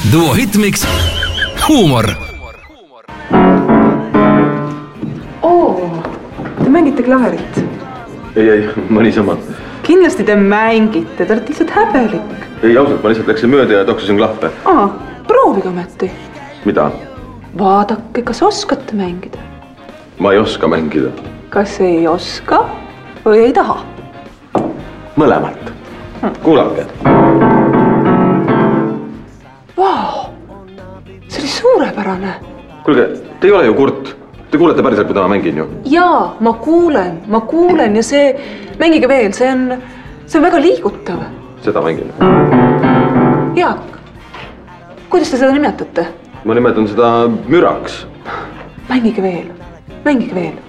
Duo Hitmix huumor. Te mängite klaverit? Ei, ma niisama. Kindlasti te mängite, te olete lihtsalt häbelik. Ei, ausalt, ma lihtsalt läksin mööda ja toksusin klahve. Proovige ometi. Mida? Vaadake, kas oskate mängida? Ma ei oska mängida. Kas ei oska või ei taha? Mõlemat. Kuulake. Vau, see oli suurepärane. Kuulge, te ei ole ju kurt. Te kuulete päriselt, mida ma mängin ju? Jaa, ma kuulen ja see, mängige veel, see on väga liigutav. Seda mängin. Jaak, kuidas te seda nimetate? Ma nimetan seda müraks. Mängige veel.